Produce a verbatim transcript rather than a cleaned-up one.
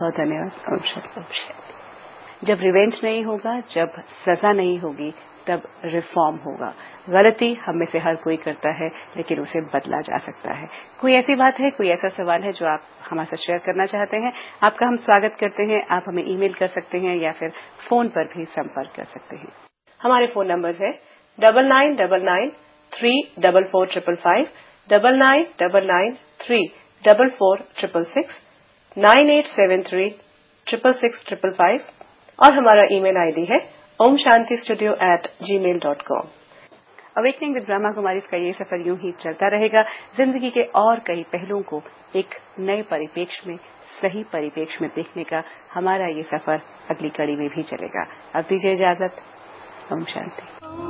बहुत धन्यवाद। ओम शांति। जब रिवेंज नहीं होगा, जब सजा नहीं होगी, तब रिफॉर्म होगा। गलती हम में से हर कोई करता है, लेकिन उसे बदला जा सकता है। कोई ऐसी बात है, कोई ऐसा सवाल है जो आप हमारे साथ शेयर करना चाहते हैं, आपका हम स्वागत करते हैं। आप हमें ईमेल कर सकते हैं या फिर फोन पर भी संपर्क कर सकते हैं। हमारे फोन नंबर है double nine double nine three double four triple five, double nine double nine three double four triple six, nine eight seven three triple six triple five और हमारा ईमेल आईडी है Om Shanti studio eight ji mail dot com. Awakening with Brahma Kumari का ये सफर यूं ही चलता रहेगा। जिंदगी के और कई पहलुओं को एक नए परिप्रेक्ष्य में, सही परिप्रेक्ष्य में देखने का हमारा ये सफर अगली कड़ी में भी चलेगा। अब दीजिए इजाजत। ओम शांति।